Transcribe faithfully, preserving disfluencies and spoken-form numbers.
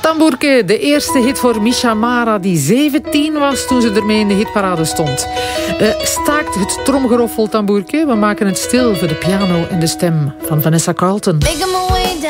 Tamboerke, de eerste hit voor Misha Mara, die zeventien was toen ze ermee in de hitparade stond. Uh, staakt het tromgeroffel, Tamboerke. We maken het stil voor de piano en de stem van Vanessa Carlton.